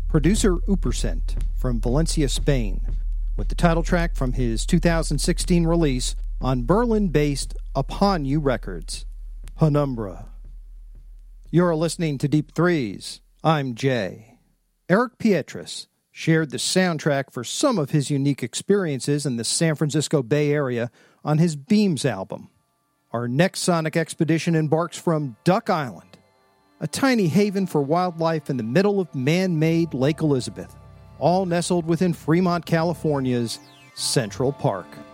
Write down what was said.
producer Upercent from Valencia, Spain, with the title track from his 2016 release on Berlin-based Upon You Records, Penumbra. You're listening to Deep Threes. I'm Jay. Eric Pietras shared the soundtrack for some of his unique experiences in the San Francisco Bay Area on his Beams album. Our next sonic expedition embarks from Duck Island, a tiny haven for wildlife in the middle of man-made Lake Elizabeth, all nestled within Fremont, California's Central Park.